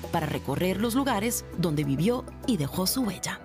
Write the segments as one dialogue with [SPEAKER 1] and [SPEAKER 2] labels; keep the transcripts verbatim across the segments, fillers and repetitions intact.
[SPEAKER 1] para recorrer los lugares donde vivió y dejó su huella.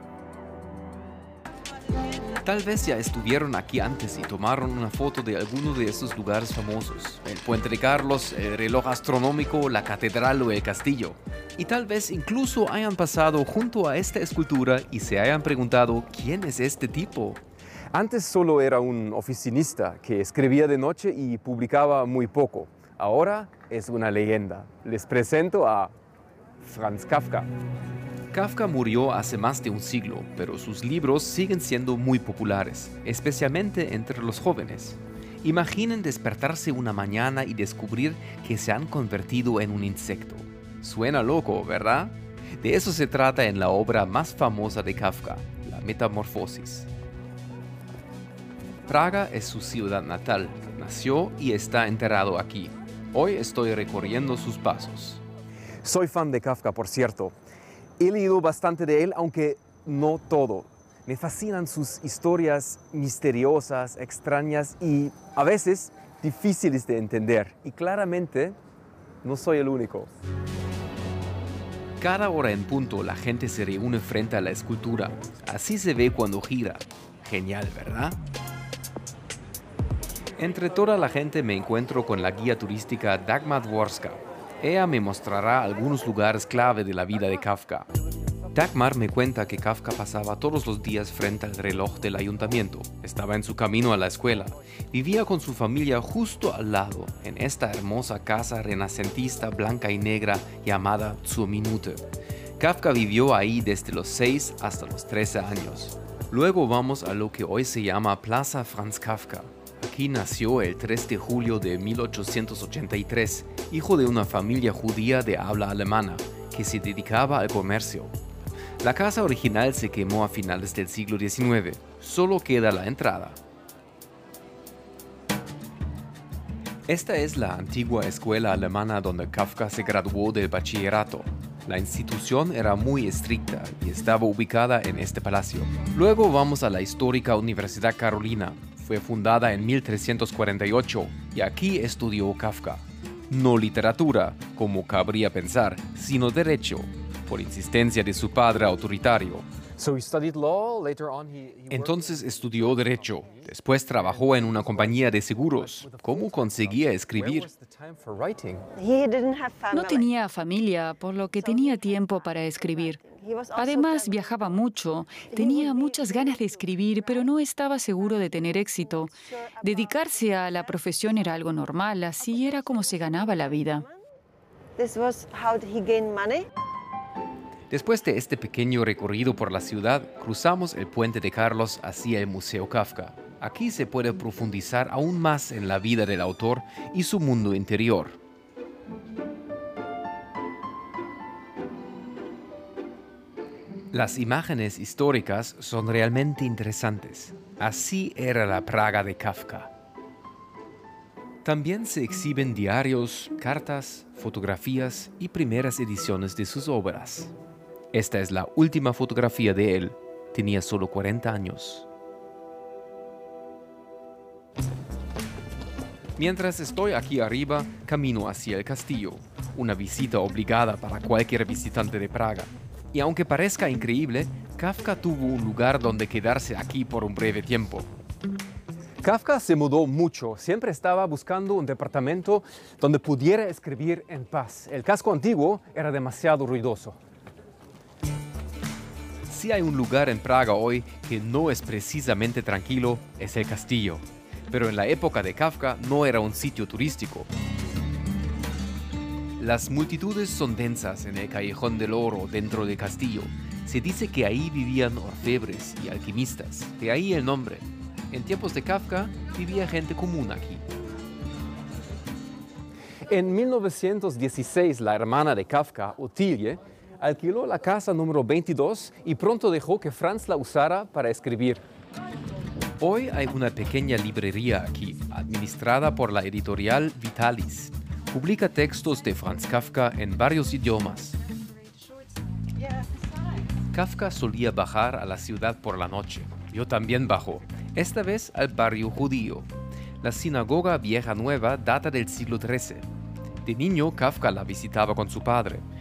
[SPEAKER 2] Tal vez ya estuvieron aquí antes y tomaron una foto de alguno de estos lugares famosos. El Puente de Carlos, el reloj astronómico, la catedral o el castillo. Y tal vez incluso hayan pasado junto a esta escultura y se hayan preguntado, ¿quién es este tipo?
[SPEAKER 3] Antes solo era un oficinista que escribía de noche y publicaba muy poco. Ahora es una leyenda. Les presento a Franz Kafka.
[SPEAKER 2] Kafka murió hace más de un siglo, pero sus libros siguen siendo muy populares, especialmente entre los jóvenes. Imaginen despertarse una mañana y descubrir que se han convertido en un insecto. Suena loco, ¿verdad? De eso se trata en la obra más famosa de Kafka, La Metamorfosis. Praga es su ciudad natal, nació y está enterrado aquí. Hoy estoy recorriendo sus pasos.
[SPEAKER 3] Soy fan de Kafka, por cierto. He leído bastante de él, aunque no todo. Me fascinan sus historias misteriosas, extrañas y a veces difíciles de entender. Y claramente no soy el único.
[SPEAKER 2] Cada hora en punto la gente se reúne frente a la escultura. Así se ve cuando gira. Genial, ¿verdad? Entre toda la gente me encuentro con la guía turística Dagmar Dworska. Ella me mostrará algunos lugares clave de la vida de Kafka. Dagmar me cuenta que Kafka pasaba todos los días frente al reloj del ayuntamiento. Estaba en su camino a la escuela. Vivía con su familia justo al lado, en esta hermosa casa renacentista blanca y negra llamada Zur Minute. Kafka vivió ahí desde los seis hasta los trece años. Luego vamos a lo que hoy se llama Plaza Franz Kafka. Aquí nació el tres de julio de mil ochocientos ochenta y tres, hijo de una familia judía de habla alemana, que se dedicaba al comercio. La casa original se quemó a finales del siglo diecinueve, solo queda la entrada. Esta es la antigua escuela alemana donde Kafka se graduó del bachillerato. La institución era muy estricta y estaba ubicada en este palacio. Luego vamos a la histórica Universidad Carolina. Fue fundada en mil trescientos cuarenta y ocho y aquí estudió Kafka. No literatura, como cabría pensar, sino derecho, por insistencia de su padre autoritario. Entonces estudió derecho, después trabajó en una compañía de seguros. ¿Cómo conseguía escribir?
[SPEAKER 4] No tenía familia, por lo que tenía tiempo para escribir. Además, viajaba mucho, tenía muchas ganas de escribir, pero no estaba seguro de tener éxito. Dedicarse a la profesión era algo normal, así era como se ganaba la vida.
[SPEAKER 2] Después de este pequeño recorrido por la ciudad, cruzamos el Puente de Carlos hacia el Museo Kafka. Aquí se puede profundizar aún más en la vida del autor y su mundo interior. Las imágenes históricas son realmente interesantes. Así era la Praga de Kafka. También se exhiben diarios, cartas, fotografías y primeras ediciones de sus obras. Esta es la última fotografía de él. Tenía solo cuarenta años. Mientras estoy aquí arriba, camino hacia el castillo, una visita obligada para cualquier visitante de Praga. Y aunque parezca increíble, Kafka tuvo un lugar donde quedarse aquí por un breve tiempo.
[SPEAKER 3] Kafka se mudó mucho. Siempre estaba buscando un departamento donde pudiera escribir en paz. El casco antiguo era demasiado ruidoso.
[SPEAKER 2] Si hay un lugar en Praga hoy que no es precisamente tranquilo, es el castillo. Pero en la época de Kafka no era un sitio turístico. Las multitudes son densas en el Callejón del Oro dentro del castillo. Se dice que ahí vivían orfebres y alquimistas, de ahí el nombre. En tiempos de Kafka vivía gente común aquí.
[SPEAKER 3] En mil novecientos dieciséis, la hermana de Kafka, Ottilie, alquiló la casa número veintidós y pronto dejó que Franz la usara para escribir.
[SPEAKER 2] Hoy hay una pequeña librería aquí, administrada por la editorial Vitalis. Publica textos de Franz Kafka en varios idiomas. Kafka solía bajar a la ciudad por la noche. Yo también bajo, esta vez al barrio judío. La sinagoga Vieja Nueva data del siglo trece. De niño, Kafka la visitaba con su padre.